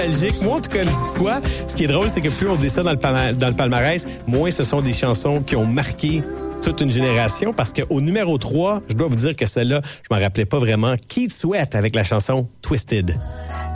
Belgique. Moi, en tout cas, dites quoi? Ce qui est drôle, c'est que plus on descend dans le palmarès, moins ce sont des chansons qui ont marqué toute une génération, parce qu'au numéro 3, je dois vous dire que celle-là, je m'en rappelais pas vraiment. Keith Sweat avec la chanson Twisted.